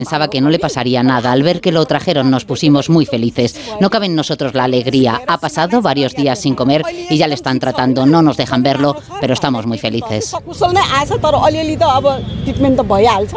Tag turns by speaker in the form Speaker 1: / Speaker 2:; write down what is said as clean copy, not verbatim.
Speaker 1: Pensaba que no le pasaría nada. Al ver que lo trajeron nos pusimos muy felices. No cabe en nosotros la alegría. Ha pasado varios días sin comer y ya le están tratando. No nos dejan verlo, pero estamos muy felices.